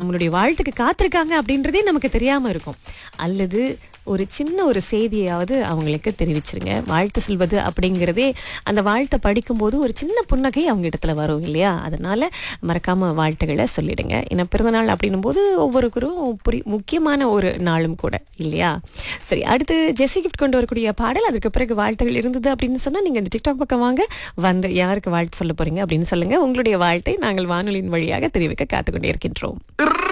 நம்மளுடைய வாழ்த்துக்கு காத்திருக்காங்க அப்படின்றதே நமக்கு தெரியாம இருக்கும். அல்லது ஒரு சின்ன ஒரு செய்தியாவது அவங்களுக்கு தெரிவிச்சிருங்க. வாழ்த்து சொல்வது அப்படிங்கிறதே அந்த வாழ்த்தை படிக்கும்போது ஒரு சின்ன புன்னகை அவங்க இடத்துல வரும் இல்லையா? அதனால மறக்காம வாழ்த்துக்களை சொல்லிடுங்க. ஏன்னா பிறந்தநாள் அப்படின்னும் போது ஒவ்வொருவருக்கும் முக்கியமான ஒரு நாளும் கூட இல்லையா? சரி, அடுத்து ஜெஸி கிஃப்ட் கொண்டு வரக்கூடிய பாடல், அதுக்கு பிறகு வாழ்த்துகள் இருந்தது அப்படின்னு சொன்னா நீங்க இந்த டிக்டாக் பக்கம் வாங்க, வந்து யாருக்கு வாழ்த்து சொல்ல போறீங்க அப்படின்னு சொல்லுங்க. உங்களுடைய வாழ்த்தை நாங்கள் வானொலியின் வழியாக தெரிவிக்க காத்துக்கொண்டே இருக்கின்றோம்.